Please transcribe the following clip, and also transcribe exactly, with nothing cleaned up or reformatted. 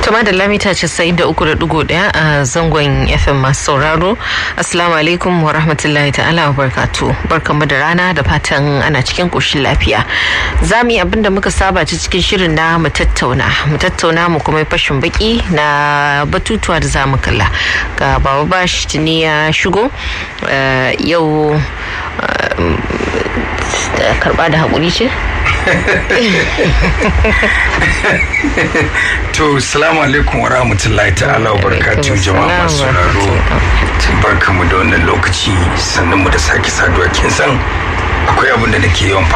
Tuma da lamita casa'in da uku da ɗigo ɗaya a zangon F M masu sauraro. Assalamu alaikum wa rahmatullahi ta'ala wa barkatu. Barkanmu da rana da fatan ana cikin ƙoshin lafiya. Za mu yi abin da muka saba ci cikin shirin na mu tattauna. Mu tattauna mu kuma fashin baki na batutuwa da za mu kalla. Ga Baba Bash tuni ya shigo. Yau karɓa da haƙuri ce? To, salamu alaikum wa rahmatullahi ta'ala wa barakatuhu jama'a masu sauraro. Barkamu da wannan lokaci sannan mu da sake saduwa. Kin san akwai abin da nake yawan